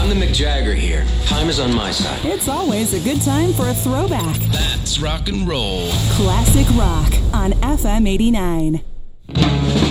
I'm the McJagger here. Time is on my side. It's always a good time for a throwback. That's rock and roll. Classic rock on FM 89.